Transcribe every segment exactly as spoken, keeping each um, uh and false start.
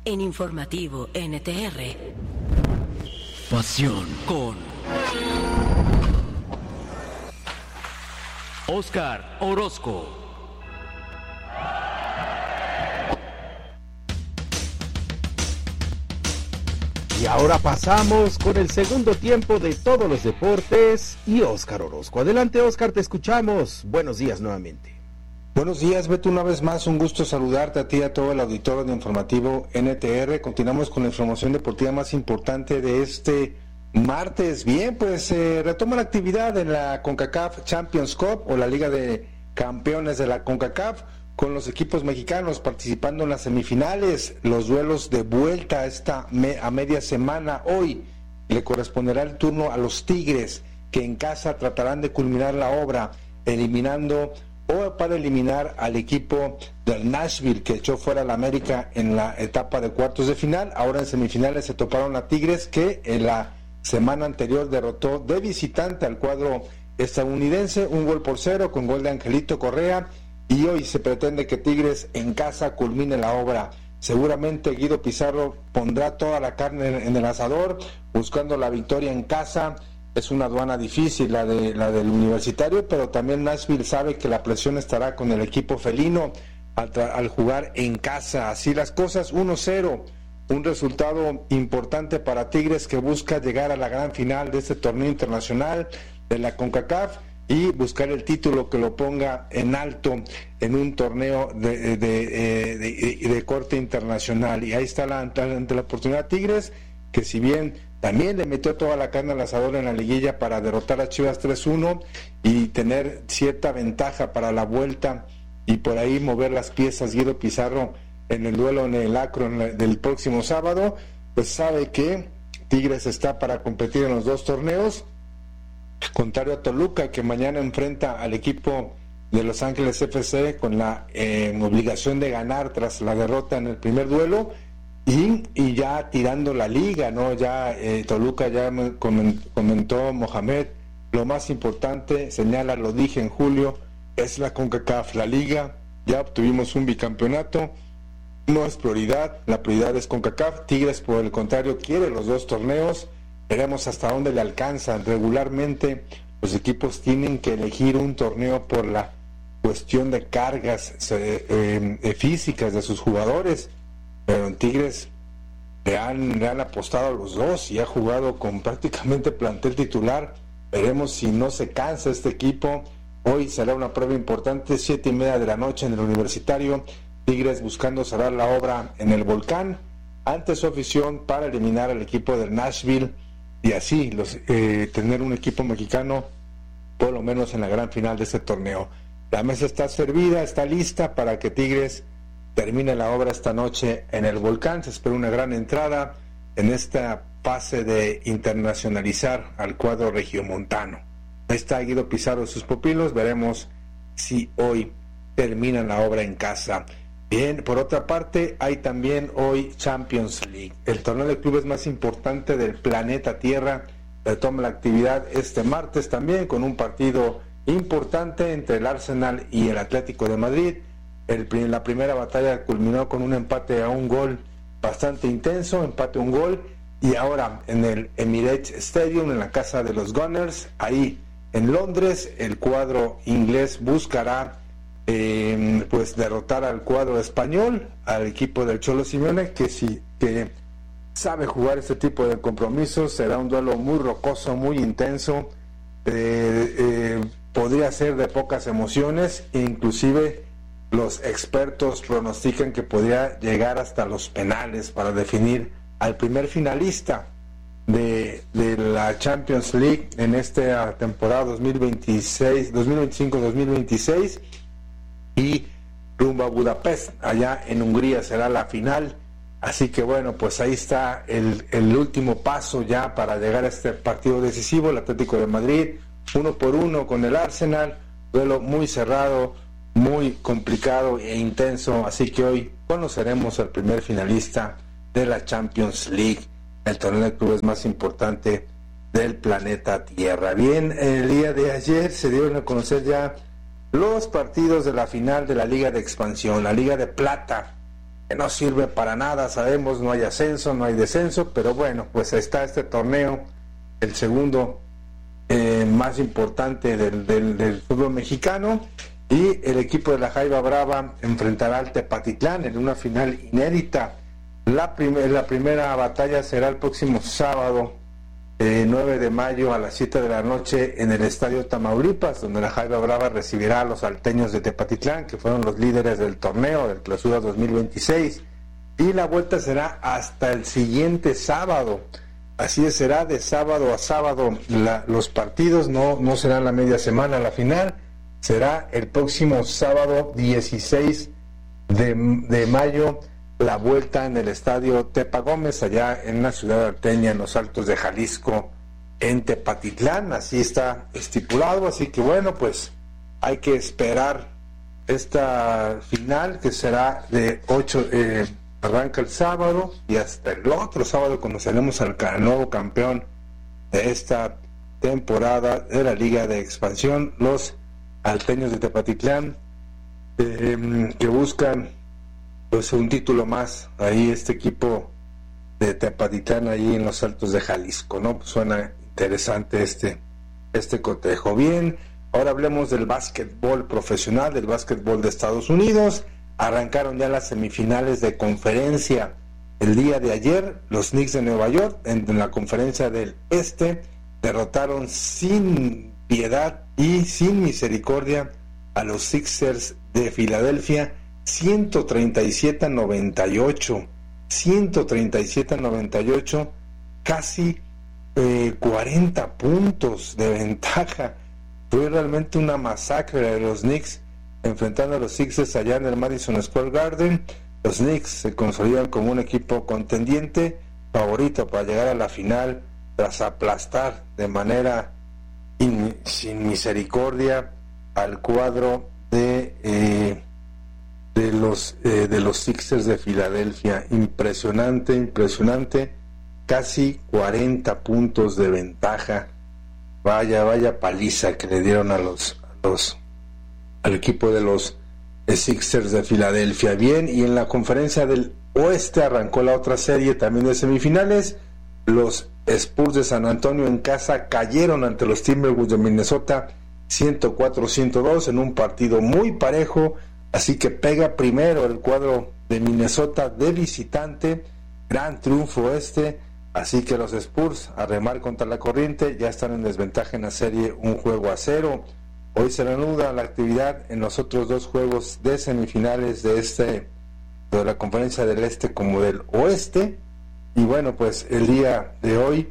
en Informativo N T R. Pasión con Oscar Orozco. Y ahora pasamos con el segundo tiempo de todos los deportes y Oscar Orozco. Adelante, Oscar, te escuchamos. Buenos días nuevamente. Buenos días, Beto, una vez más, un gusto saludarte a ti y a todo el auditorio de Informativo N T R. Continuamos con la información deportiva más importante de este martes. Bien, pues eh, retoma la actividad en la CONCACAF Champions Cup o la Liga de Campeones de la CONCACAF, con los equipos mexicanos participando en las semifinales, los duelos de vuelta esta me, a media semana. Hoy le corresponderá el turno a los Tigres, que en casa tratarán de culminar la obra, eliminando o para eliminar al equipo del Nashville, que echó fuera al América en la etapa de cuartos de final. Ahora en semifinales se toparon a Tigres, que en la semana anterior derrotó de visitante al cuadro estadounidense, un gol por cero, con gol de Angelito Correa. Y hoy se pretende que Tigres en casa culmine la obra. Seguramente Guido Pizarro pondrá toda la carne en el asador, buscando la victoria en casa. Es una aduana difícil la de la del Universitario, pero también Nashville sabe que la presión estará con el equipo felino al, tra- al jugar en casa. Así las cosas, uno cero, un resultado importante para Tigres, que busca llegar a la gran final de este torneo internacional de la CONCACAF y buscar el título que lo ponga en alto en un torneo de, de, de, de, de corte internacional. Y ahí está la, ante la oportunidad Tigres, que si bien también le metió toda la carne al asador en la liguilla para derrotar a Chivas tres uno y tener cierta ventaja para la vuelta y por ahí mover las piezas Guido Pizarro en el duelo en el Acro en la, del próximo sábado, pues sabe que Tigres está para competir en los dos torneos, contrario a Toluca, que mañana enfrenta al equipo de Los Ángeles F C con la eh, obligación de ganar tras la derrota en el primer duelo. Y, y ya tirando la liga, ¿no? Ya eh, Toluca, ya me comentó Mohamed, lo más importante, señala, lo dije en julio, es la CONCACAF, la liga, ya obtuvimos un bicampeonato, no es prioridad, la prioridad es CONCACAF. Tigres, por el contrario, quiere los dos torneos, veremos hasta dónde le alcanzan. Regularmente los equipos tienen que elegir un torneo por la cuestión de cargas eh, eh, físicas de sus jugadores, pero en Tigres le han, le han apostado a los dos y ha jugado con prácticamente plantel titular. Veremos si no se cansa este equipo. Hoy será una prueba importante, siete y media de la noche en el Universitario. Tigres buscando cerrar la obra en el Volcán ante su afición para eliminar al equipo del Nashville y así los, eh, tener un equipo mexicano por lo menos en la gran final de este torneo. La mesa está servida, está lista para que Tigres termine la obra esta noche en el Volcán. Se espera una gran entrada en esta fase de internacionalizar al cuadro regiomontano. Ahí está Guido Pizarro y sus pupilos. Veremos si hoy terminan la obra en casa. Bien, por otra parte, hay también hoy Champions League, el torneo de clubes más importante del planeta Tierra. Retoma la actividad este martes también con un partido importante entre el Arsenal y el Atlético de Madrid. El, la primera batalla culminó con un empate a un gol bastante intenso, empate a un gol, y ahora en el Emirates Stadium, en la casa de los Gunners, ahí en Londres, el cuadro inglés buscará eh, pues derrotar al cuadro español, al equipo del Cholo Simeone, que sí que sabe jugar este tipo de compromisos. Será un duelo muy rocoso, muy intenso, eh, eh, podría ser de pocas emociones, inclusive los expertos pronostican que podría llegar hasta los penales para definir al primer finalista de, de la Champions League en esta temporada dos mil veintiséis, dos mil veinticinco dos mil veintiséis, y rumbo a Budapest, allá en Hungría será la final. Así que bueno, pues ahí está el, el último paso ya para llegar a este partido decisivo. El Atlético de Madrid uno por uno con el Arsenal, duelo muy cerrado, muy complicado e intenso, así que hoy conoceremos al primer finalista de la Champions League, el torneo de clubes más importante del planeta Tierra. Bien, el día de ayer se dieron a conocer ya los partidos de la final de la Liga de Expansión, la Liga de Plata, que no sirve para nada, sabemos, no hay ascenso, no hay descenso, pero bueno, pues está este torneo, el segundo eh, más importante del, del, del fútbol mexicano, y el equipo de la Jaiba Brava enfrentará al Tepatitlán en una final inédita. La, prim- la primera batalla será el próximo sábado, eh, nueve de mayo a las siete de la noche en el Estadio Tamaulipas, donde la Jaiba Brava recibirá a los salteños de Tepatitlán, que fueron los líderes del torneo del Clausura dos mil veintiséis, y la vuelta será hasta el siguiente sábado. Así es, será de sábado a sábado la, los partidos, no, no será la media semana la final, será el próximo sábado dieciséis de, de mayo la vuelta en el Estadio Tepa Gómez, allá en la ciudad alteña, en los Altos de Jalisco, en Tepatitlán. Así está estipulado, así que bueno, pues hay que esperar esta final, que será de ocho, eh, arranca el sábado, y hasta el otro sábado conoceremos al, al nuevo campeón de esta temporada de la Liga de Expansión, los alteños de Tepatitlán, eh, que buscan pues un título más. Ahí este equipo de Tepatitlán, ahí en los Altos de Jalisco, ¿no? Pues suena interesante este, este cotejo. Bien, ahora hablemos del básquetbol profesional, del básquetbol de Estados Unidos. Arrancaron ya las semifinales de conferencia el día de ayer. Los Knicks de Nueva York, en, en la conferencia del Este, derrotaron sin piedad y sin misericordia a los Sixers de Filadelfia, ciento treinta y siete a noventa y ocho, ciento treinta y siete a noventa y ocho, casi eh, cuarenta puntos de ventaja. Fue realmente una masacre de los Knicks enfrentando a los Sixers allá en el Madison Square Garden. Los Knicks se consolidan como un equipo contendiente, favorito para llegar a la final, tras aplastar de manera in, sin misericordia al cuadro de eh, de los eh, de los Sixers de Filadelfia. Impresionante, impresionante, casi cuarenta puntos de ventaja. Vaya, vaya paliza que le dieron a los, a los al equipo de los eh, Sixers de Filadelfia. Bien, y en la conferencia del Oeste arrancó la otra serie también de semifinales. Los Spurs de San Antonio en casa cayeron ante los Timberwolves de Minnesota ciento cuatro a ciento dos en un partido muy parejo. Así que pega primero el cuadro de Minnesota de visitante. Gran triunfo este. Así que los Spurs, a remar contra la corriente, ya están en desventaja en la serie, un juego a cero. Hoy se reanuda la actividad en los otros dos juegos de semifinales de este, de la Conferencia del Este como del Oeste. Y bueno, pues el día de hoy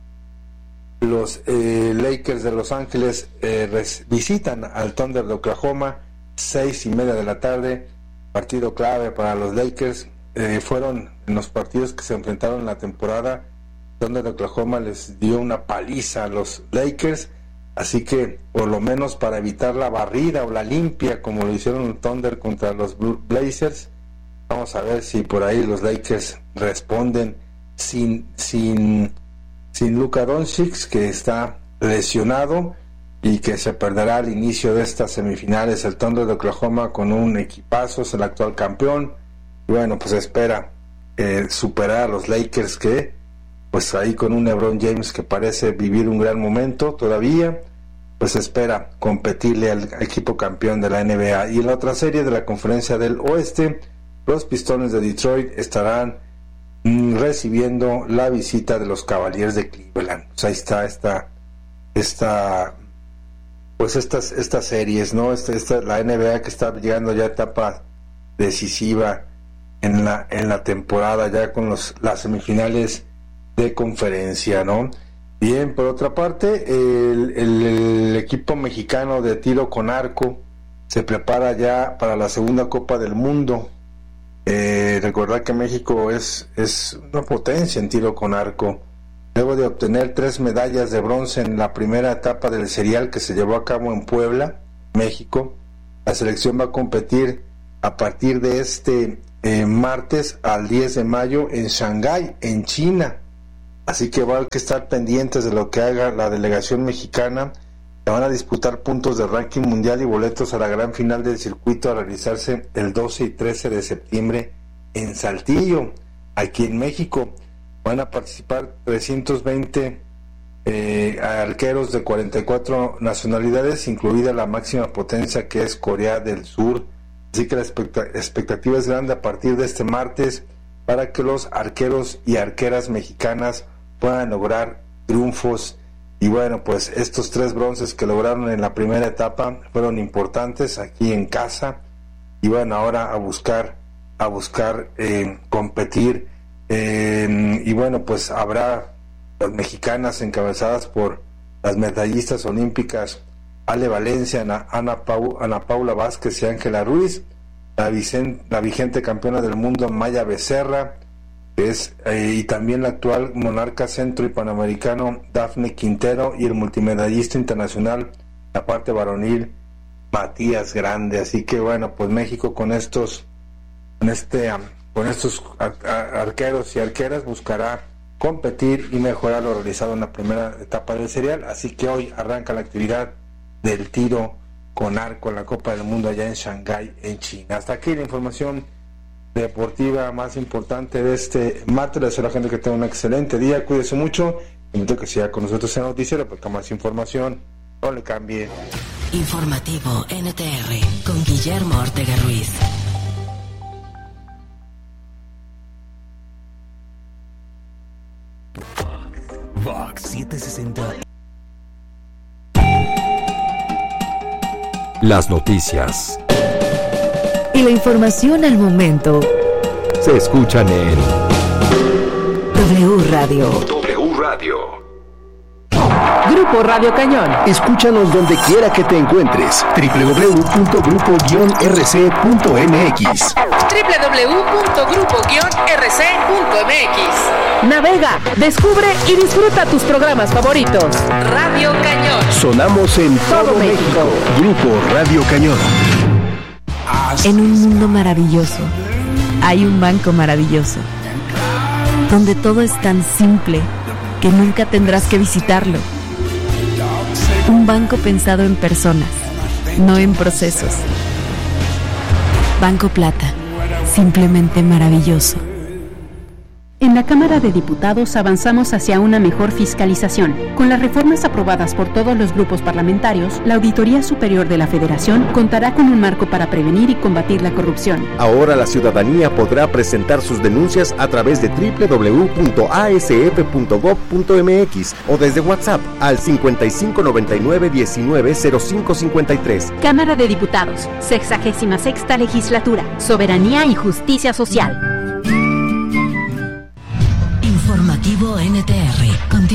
los eh, Lakers de Los Ángeles eh, res, visitan al Thunder de Oklahoma, seis y media de la tarde, partido clave para los Lakers. Eh, fueron en los partidos que se enfrentaron en la temporada, donde de Oklahoma les dio una paliza a los Lakers, así que por lo menos para evitar la barrida o la limpia, como lo hicieron el Thunder contra los Blazers, vamos a ver si por ahí los Lakers responden sin sin sin Luka Doncic, que está lesionado y que se perderá al inicio de estas semifinales. El Thunder de Oklahoma con un equipazo, es el actual campeón, y bueno, pues espera eh, superar a los Lakers, que pues ahí con un LeBron James que parece vivir un gran momento todavía, pues espera competirle al equipo campeón de la N B A. Y en la otra serie de la Conferencia del Oeste, los Pistones de Detroit estarán mm, recibiendo la visita de los Cavaliers de Cleveland. Pues ahí está esta esta pues estas estas series, ¿no? Esta, esta la N B A que está llegando ya a etapa decisiva en la en la temporada, ya con los las semifinales de conferencia, ¿no? Bien, por otra parte, el, el, el equipo mexicano de tiro con arco se prepara ya para la segunda Copa del Mundo. Eh, recordar que México es es una potencia en tiro con arco. Luego de obtener tres medallas de bronce en la primera etapa del serial que se llevó a cabo en Puebla, México, la selección va a competir a partir de este eh, martes al diez de mayo en Shanghái, en China. Así que va a que estar pendientes de lo que haga la delegación mexicana. Se van a disputar puntos de ranking mundial y boletos a la gran final del circuito a realizarse el doce y trece de septiembre en Saltillo, aquí en México. Van a participar trescientos veinte eh, arqueros de cuarenta y cuatro nacionalidades, incluida la máxima potencia que es Corea del Sur. Así que la expectativa es grande a partir de este martes para que los arqueros y arqueras mexicanas puedan lograr triunfos. Y bueno, pues estos tres bronces que lograron en la primera etapa fueron importantes aquí en casa. Y bueno, ahora a buscar, a buscar eh, competir. Eh, y bueno, pues habrá las mexicanas encabezadas por las medallistas olímpicas Ale Valencia, Ana, Ana, Pau, Ana Paula Vázquez y Ángela Ruiz, la, vicen, la vigente campeona del mundo Maya Becerra, que es, eh, y también la actual monarca centro y panamericano Dafne Quintero, y el multimedallista internacional, la parte varonil, Matías Grande. Así que bueno, pues México con estos, con este, um, con estos ar- ar- arqueros y arqueras buscará competir y mejorar lo realizado en la primera etapa del serial. Así que hoy arranca la actividad del tiro con arco en la Copa del Mundo allá en Shanghái, en China. Hasta aquí la información deportiva más importante de este martes. Les deseo a la gente que tenga un excelente día, cuídese mucho, y invito a que siga con nosotros en el noticiero porque más información no le cambie. Informativo N T R con Guillermo Ortega Ruiz. Vox setecientos sesenta. Las noticias y la información al momento se escuchan en W Radio. W Radio. Grupo Radio Cañón. Escúchanos donde quiera que te encuentres. doble u doble u doble u punto grupo guion r c punto m x. doble u doble u doble u punto grupo guion r c punto m x. Navega, descubre y disfruta tus programas favoritos. Radio Cañón. Sonamos en todo, todo México. México. Grupo Radio Cañón. En un mundo maravilloso, hay un banco maravilloso, donde todo es tan simple que nunca tendrás que visitarlo. Un banco pensado en personas, no en procesos. Banco Plata, simplemente maravilloso. En la Cámara de Diputados avanzamos hacia una mejor fiscalización. Con las reformas aprobadas por todos los grupos parlamentarios, la Auditoría Superior de la Federación contará con un marco para prevenir y combatir la corrupción. Ahora la ciudadanía podrá presentar sus denuncias a través de doble u doble u doble u punto a s f punto gob punto m x o desde WhatsApp al cincuenta y cinco noventa y nueve diecinueve cero cinco cincuenta y tres. Cámara de Diputados, sexagésima sexta Legislatura, Soberanía y Justicia Social. Informativo N T R.